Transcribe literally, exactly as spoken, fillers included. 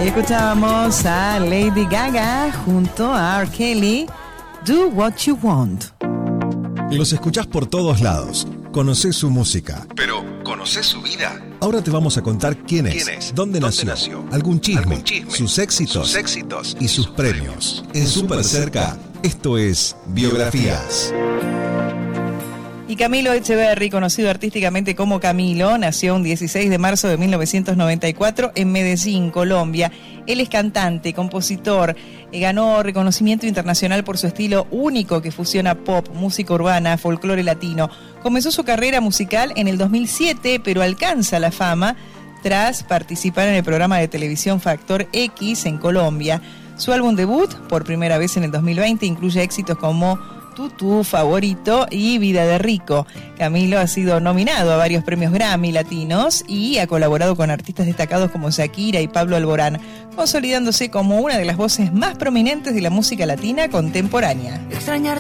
Ahí escuchábamos a Lady Gaga junto a R. Kelly, Do What You Want. Los escuchás por todos lados, conocés su música. Pero, ¿conocés su vida? Ahora te vamos a contar quién es, ¿Quién es? dónde, ¿Dónde nació, nació? algún chisme, Algún chisme, sus éxitos, sus éxitos y sus premios. En Súper Cerca, esto es Biografías. Y Camilo Echeverry, conocido artísticamente como Camilo, nació un dieciséis de marzo de mil novecientos noventa y cuatro en Medellín, Colombia. Él es cantante, compositor, eh, ganó reconocimiento internacional por su estilo único que fusiona pop, música urbana, folclore latino. Comenzó su carrera musical en el dos mil siete, pero alcanza la fama tras participar en el programa de televisión Factor X en Colombia. Su álbum debut, por primera vez en el dos mil veinte, incluye éxitos como Tutú, Favorito y Vida de Rico. Camilo ha sido nominado a varios premios Grammy latinos y ha colaborado con artistas destacados como Shakira y Pablo Alborán, consolidándose como una de las voces más prominentes de la música latina contemporánea. Extrañarte